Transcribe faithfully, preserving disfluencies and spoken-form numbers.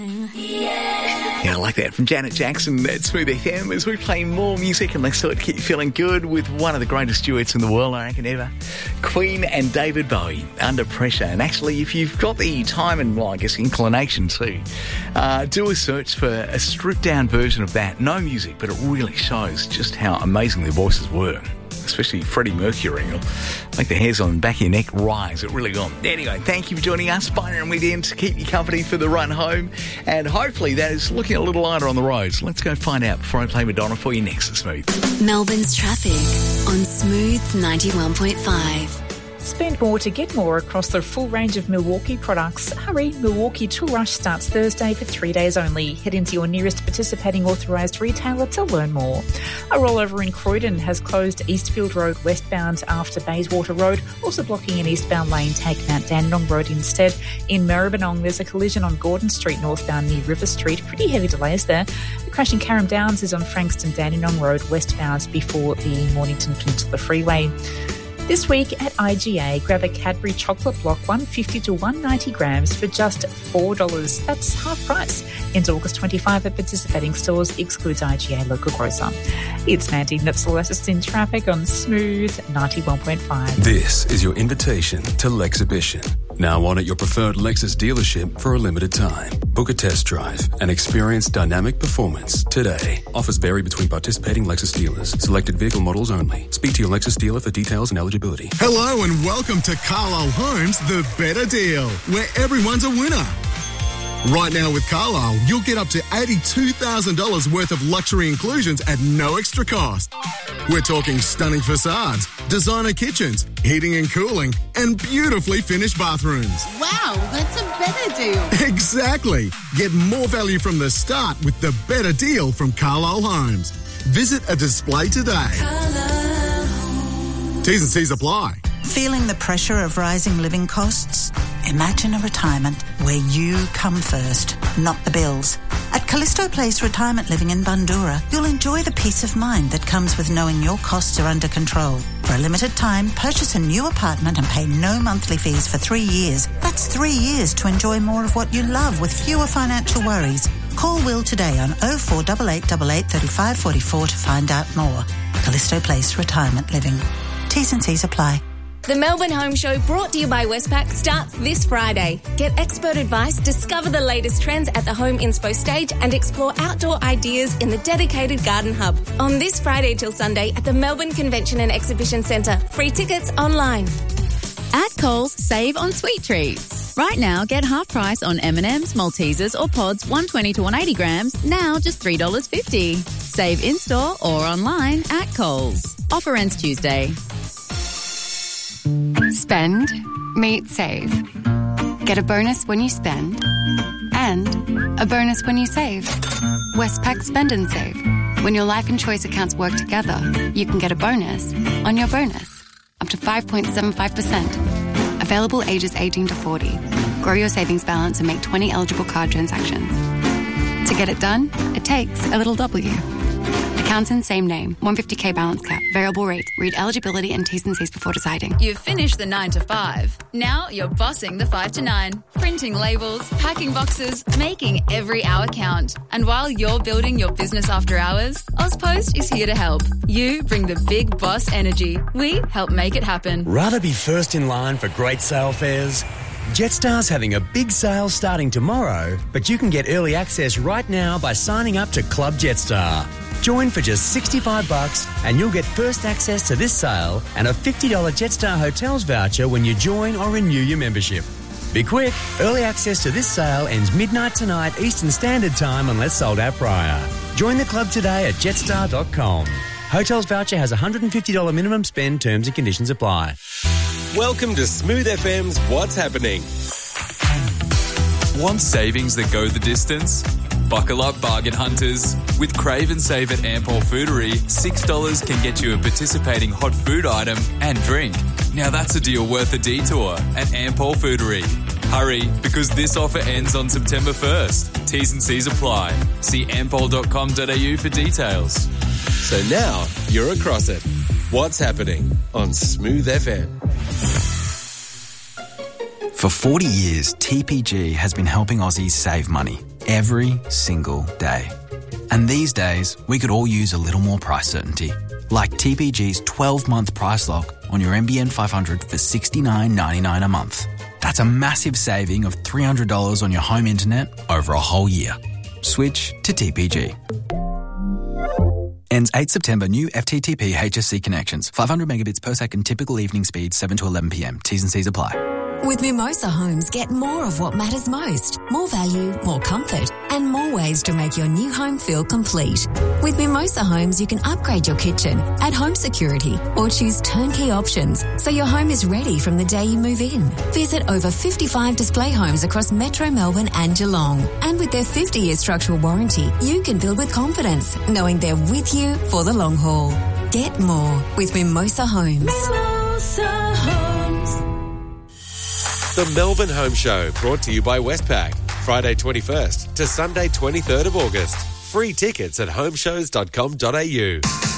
Yeah, I like that from Janet Jackson at Smooth F M as we play more music and let's start to keep you feeling good with one of the greatest duets in the world, I reckon, ever. Queen and David Bowie, Under Pressure. And actually, if you've got the time and, well, I guess inclination too, uh, do a search for a stripped-down version of that. No music, but it really shows just how amazing their voices were. Especially Freddie Mercury. It'll make the hairs on the back of your neck rise. It really will. Anyway, thank you for joining us. Byron with you to keep you company for the run home. And hopefully that is looking a little lighter on the roads. Let's go find out before I play Madonna for you next at Smooth. Melbourne's traffic on Smooth ninety-one point five. Spend more to get more across the full range of Milwaukee products. Hurry, Milwaukee Tool Rush starts Thursday for three days only. Head into your nearest participating authorised retailer to learn more. A rollover in Croydon has closed Eastfield Road westbound after Bayswater Road, also blocking an eastbound lane taking out Dandenong Road instead. In Maribyrnong, there's a collision on Gordon Street northbound near River Street. Pretty heavy delays there. The crash in Carrum Downs is on Frankston Dandenong Road westbound before the Mornington Peninsula Freeway. This week at I G A, grab a Cadbury chocolate block one hundred fifty to one hundred ninety grams for just four dollars. That's half price. Ends August twenty-fifth at participating stores, excludes I G A local grocer. It's Mandy, that's the latest in traffic on Smooth ninety-one point five. This is your invitation to Lexhibition. Now on at your preferred Lexus dealership for a limited time. Book a test drive and experience dynamic performance today. Offers vary between participating Lexus dealers. Selected vehicle models only. Speak to your Lexus dealer for details and eligibility. Hello and welcome to Carlisle Homes, the better deal, where everyone's a winner. Right now with Carlisle, you'll get up to eighty-two thousand dollars worth of luxury inclusions at no extra cost. We're talking stunning facades, designer kitchens, heating and cooling, and beautifully finished bathrooms. Wow, that's a better deal. Exactly. Get more value from the start with the better deal from Carlisle Homes. Visit a display today. T's and C's apply. Feeling the pressure of rising living costs? Imagine a retirement where you come first, not the bills. At Callisto Place Retirement Living in Bundoora, you'll enjoy the peace of mind that comes with knowing your costs are under control. For a limited time, purchase a new apartment and pay no monthly fees for three years. That's three years to enjoy more of what you love with fewer financial worries. Call Will today on oh four eight eight eight eight, three five four four to find out more. Callisto Place Retirement Living. T's and C's apply. The Melbourne Home Show, brought to you by Westpac, starts this Friday. Get expert advice, discover the latest trends at the Home Inspo stage and explore outdoor ideas in the dedicated Garden Hub. On this Friday till Sunday at the Melbourne Convention and Exhibition Centre. Free tickets online. At Coles, save on sweet treats. Right now, get half price on M and M's, Maltesers or Pods one hundred twenty to one hundred eighty grams, now just three dollars fifty. Save in-store or online at Coles. Offer ends Tuesday. Spend, meet, save. Get a bonus when you spend and a bonus when you save. Westpac Spend and Save. When your life and choice accounts work together, you can get a bonus on your bonus, up to five point seven five percent. Available ages eighteen to forty. Grow your savings balance and make twenty eligible card transactions. To get it done, it takes a little W. Accounts in same name. one hundred fifty k balance cap. Variable rate. Read eligibility and T's and C's before deciding. You've finished the nine to five. Now you're bossing the five to nine. Printing labels, packing boxes, making every hour count. And while you're building your business after hours, Ozpost is here to help. You bring the big boss energy. We help make it happen. Rather be first in line for great sale fares? Jetstar's having a big sale starting tomorrow, but you can get early access right now by signing up to Club Jetstar. Join for just sixty-five bucks and you'll get first access to this sale and a fifty dollars Jetstar Hotels voucher when you join or renew your membership. Be quick, early access to this sale ends midnight tonight Eastern Standard Time unless sold out prior. Join the club today at jetstar dot com. Hotels voucher has a one hundred fifty dollars minimum spend, terms and conditions apply. Welcome to Smooth F M's What's Happening. Want savings that go the distance? Buckle up, bargain hunters. With Crave and Save at Ampol Foodery, six dollars can get you a participating hot food item and drink. Now that's a deal worth a detour at Ampol Foodery. Hurry, because this offer ends on September first. T's and C's apply. See ampol dot com dot a u for details. So now you're across it. What's Happening on Smooth F M. For forty years, T P G has been helping Aussies save money. every single day. And these days, we could all use a little more price certainty. Like T P G's twelve-month price lock on your N B N five hundred for sixty-nine ninety-nine a month. That's a massive saving of three hundred dollars on your home internet over a whole year. Switch to T P G. Ends eighth September. New F T T P H S C connections. five hundred megabits per second. Typical evening speed seven to eleven p m. T's and C's apply. With Mimosa Homes, get more of what matters most. More value, more comfort, and more ways to make your new home feel complete. With Mimosa Homes, you can upgrade your kitchen, add home security, or choose turnkey options so your home is ready from the day you move in. Visit over fifty-five display homes across Metro Melbourne and Geelong. And with their fifty-year structural warranty, you can build with confidence, knowing they're with you for the long haul. Get more with Mimosa Homes. Mimosa Homes. The Melbourne Home Show, brought to you by Westpac. Friday twenty-first to Sunday twenty-third of August. Free tickets at home shows dot com dot a u.